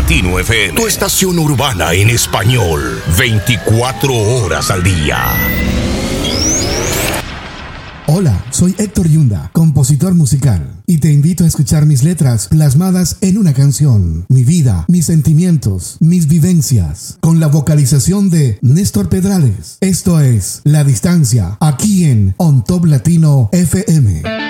Latino FM, tu estación urbana en español, 24 horas al día. Hola, soy Héctor Yunda, compositor musical, y te invito a escuchar mis letras plasmadas en una canción, mi vida, mis sentimientos, mis vivencias, con la vocalización de Néstor Pedrales. Esto es La Distancia, aquí en On Top Latino FM.